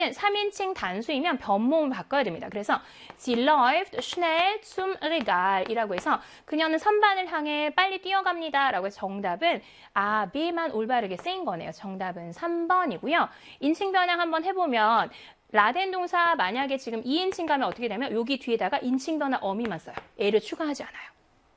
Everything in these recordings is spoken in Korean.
3인칭 단수이면 변모음을 바꿔야 됩니다. 그래서 sie läuft schnell zum Regal이라고 해서 그녀는 선반을 향해 빨리 뛰어갑니다. 라고 해서 정답은 A, B만 올바르게 쓰인 거네요. 정답은 3번이고요. 인칭 변형 한번 해보면 라덴 동사 만약에 지금 2인칭 가면 어떻게 되면 여기 뒤에다가 인칭 변화 어미만 써요. 애를 추가하지 않아요.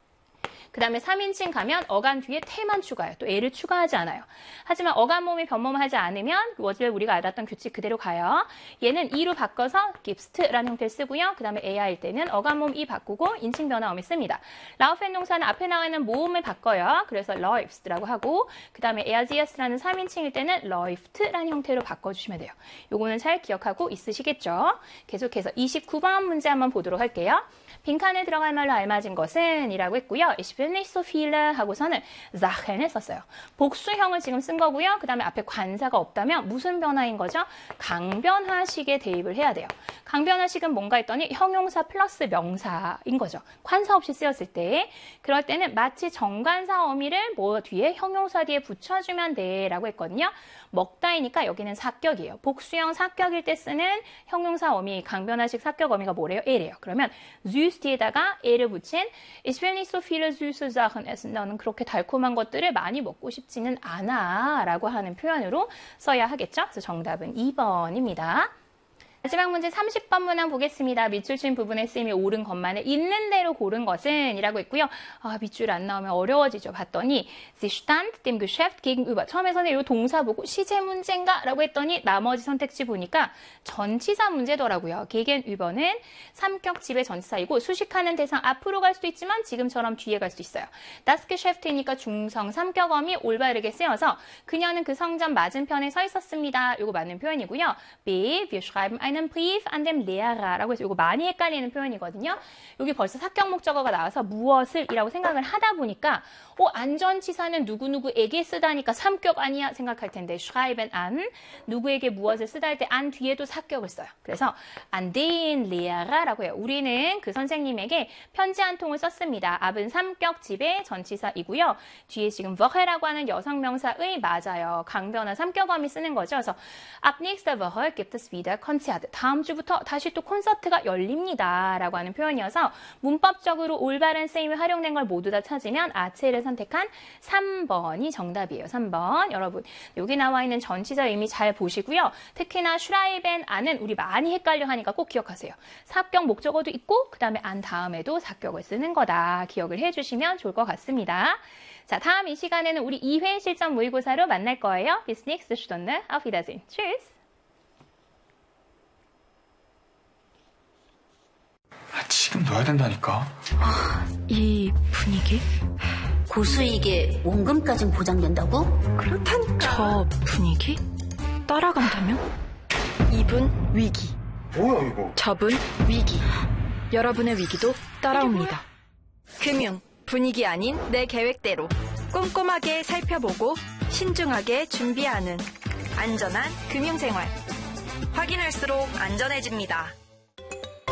그 다음에 3인칭 가면 어간 뒤에 태만 추가해요. 또 애를 추가하지 않아요. 하지만 어간 모음이 변모음 하지 않으면 어제 우리가 알았던 규칙 그대로 가요. 얘는 e로 바꿔서 gibst라는 형태를 쓰고요. 그 다음에 ai일 때는 어간 모음 e 바꾸고 인칭 변화 어미 씁니다. 라우펜 동사는 앞에 나와 있는 모음을 바꿔요. 그래서 läufst라고 하고 그 다음에 easiest라는 3인칭일 때는 läuft라는 형태로 바꿔주시면 돼요. 요거는 잘 기억하고 있으시겠죠? 계속해서 29번 문제 한번 보도록 할게요. 빈칸에 들어갈 말로 알맞은 것은 이라고 했고요. Ich will nicht so viele 하고서는 Sachen을 썼어요. 복수형을 지금 쓴 거고요. 그 다음에 앞에 관사가 없다면 무슨 변화인 거죠? 강변하식에 대입을 해야 돼요. 강변하식은 뭔가 했더니 형용사 플러스 명사인 거죠. 관사 없이 쓰였을 때. 그럴 때는 마치 정관사 어미를 뭐 뒤에 형용사 뒤에 붙여주면 돼 라고 했거든요. 먹다이니까 여기는 사격이에요. 복수형 사격일 때 쓰는 형용사 어미, 강변하식 사격 어미가 뭐래요? 에래요. 그러면 süß 뒤에다가 에를 붙인 Ich will nicht so viele süße Sachen essen. 너는 그렇게 달콤한 것들을 많이 먹고 싶지는 않아 라고 하는 표현으로 써야 하겠죠? 그래서 정답은 2번입니다. 마지막 문제 30번 문항 보겠습니다. 밑줄 친 부분에 쓰임이 옳은 것만을 있는 대로 고른 것은 이라고 있고요. 밑줄 안 나오면 어려워지죠. 봤더니 Sie stand dem Geschäft gegenüber. 처음에서는 이 동사 보고 시제 문제인가? 라고 했더니 나머지 선택지 보니까 전치사 문제더라고요. gegenüber는 삼격집의 전치사이고 수식하는 대상 앞으로 갈 수도 있지만 지금처럼 뒤에 갈 수 있어요. Das Geschäft이니까 중성 삼격어미 올바르게 쓰여서 그녀는 그 성전 맞은편에 서 있었습니다. 이거 맞는 표현이고요. B. Wir schreiben einen Brief an den Lehrer라고 해서 이거 많이 헷갈리는 표현이거든요. 여기 벌써 사격 목적어가 나와서 무엇을 이라고 생각을 하다 보니까 안전치사는 누구누구에게 쓰다니까 삼격 아니야 생각할 텐데 schreiben an 누구에게 무엇을 쓰다 할 때 an 뒤에도 사격을 써요. 그래서 an den Lehrer라고 해요. 우리는 그 선생님에게 편지 한 통을 썼습니다. ab은 삼격집의 전치사이고요. 뒤에 지금 Woche라고 하는 여성명사의 맞아요. 강변화 삼격어미 쓰는 거죠. 그래서 ab nächster Woche gibt es wieder Konzert. 다음 주부터 다시 또 콘서트가 열립니다. 라고 하는 표현이어서 문법적으로 올바른 쓰임이 활용된 걸 모두 다 찾으면 아체를 선택한 3번이 정답이에요. 3번. 여러분 여기 나와 있는 전치사 의미 잘 보시고요. 특히나 슈라이벤 안은 우리 많이 헷갈려 하니까 꼭 기억하세요. 사격 목적어도 있고 그 다음에 안 다음에도 사격을 쓰는 거다. 기억을 해주시면 좋을 것 같습니다. 자, 다음 이 시간에는 우리 2회 실전 모의고사로 만날 거예요. Bis nächste Stunde. Auf Wiedersehen. Tschüss. 지금 넣어야 된다니까. 이 분위기? 고수익에 원금까진 보장된다고? 그렇다니까. 저 분위기? 따라간다면? 이분 위기. 뭐야 이거? 저분 위기. 여러분의 위기도 따라옵니다. 금융, 분위기 아닌 내 계획대로 꼼꼼하게 살펴보고 신중하게 준비하는 안전한 금융생활. 확인할수록 안전해집니다.